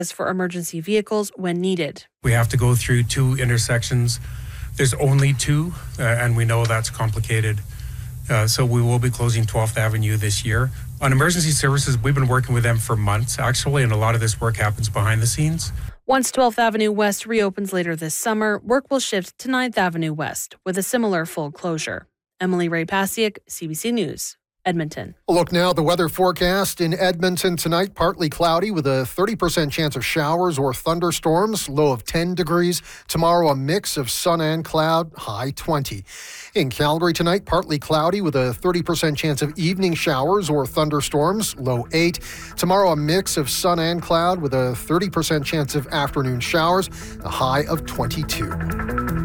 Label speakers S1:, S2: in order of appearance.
S1: for emergency vehicles when needed.
S2: We have to go through 2 intersections. There's only 2, and we know that's complicated. So we will be closing 12th Avenue this year. On emergency services, we've been working with them for months, actually, and a lot of this work happens behind the scenes.
S1: Once 12th Avenue West reopens later this summer, work will shift to 9th Avenue West with a similar full closure. Emily Ray-Pasiak, CBC News, Edmonton.
S3: A look now at the weather forecast in Edmonton tonight. Partly cloudy with a 30% chance of showers or thunderstorms, low of 10 degrees. Tomorrow, a mix of sun and cloud, high 20. In Calgary tonight, partly cloudy with a 30% chance of evening showers or thunderstorms, low 8. Tomorrow, a mix of sun and cloud with a 30% chance of afternoon showers, a high of 22.